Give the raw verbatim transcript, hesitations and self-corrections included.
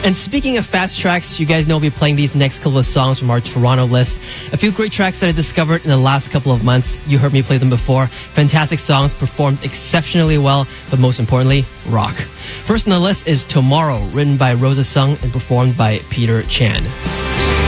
And speaking of fast tracks, you guys know we'll be playing these next couple of songs from our Toronto list. A few great tracks that I discovered in the last couple of months. You heard me play them before. Fantastic songs, performed exceptionally well, but most importantly, rock. First on the list is Tomorrow, written by Rosa Sung and performed by Peter Chan.